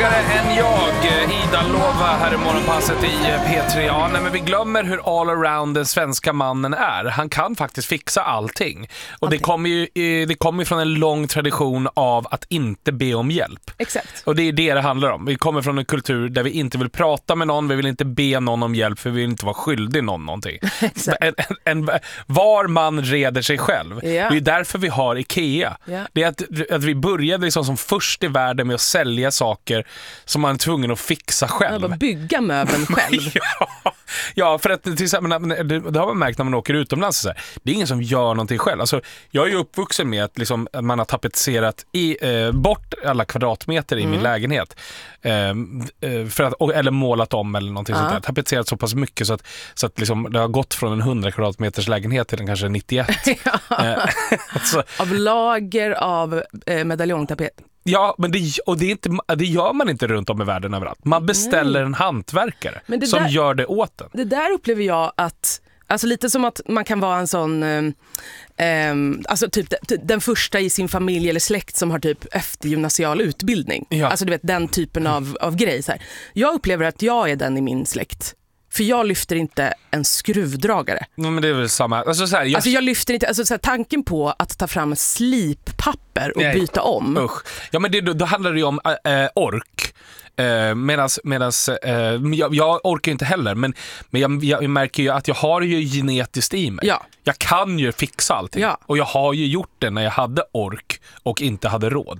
snyggare än jag. Ida Lova här i morgonpasset i P3. Ja, nej, men vi glömmer hur all around den svenska mannen är. Han kan faktiskt fixa allting. Och det kommer ju från en lång tradition av att inte be om hjälp. Exakt. Och det är det handlar om. Vi kommer från en kultur där vi inte vill prata med någon, vi vill inte be någon om hjälp, för vi vill inte vara skyldig någon någonting. Var man reder sig själv. Yeah. Det är därför vi har IKEA. Yeah. Det är att vi började liksom som först i världen med att sälja saker som man är tvungen att fixa själv. Ja, bygga möbeln själv. Ja, för att till exempel, det har man märkt när man åker utomlands så här, det är ingen som gör någonting själv. Alltså, jag är ju uppvuxen med att liksom, man har tapetserat bort alla kvadratmeter i min lägenhet för att, eller målat om eller någonting sånt där. Tapetserat så pass mycket så att liksom, det har gått från en 100 kvadratmeters lägenhet till en kanske 91. Så, av lager av medaljongtapet. ja, men det gör man inte runt om i världen överallt. Man beställer en hantverkare som gör det åt en. Det där upplever jag att, alltså lite som att man kan vara en sån alltså typ den första i sin familj eller släkt som har typ eftergymnasial utbildning. Ja. Alltså du vet, den typen av grej så här. Jag upplever att jag är den i min släkt. För jag lyfter inte en skruvdragare. Men det är väl samma. Alltså, så här, jag lyfter inte, alltså, så här, tanken på att ta fram slippapper och byta om. Usch. Ja, men då handlar det ju om ork. Jag orkar inte heller, men jag märker ju att jag har ju genetiskt i mig. Ja. Jag kan ju fixa allting. Ja. Och jag har ju gjort det när jag hade ork och inte hade råd.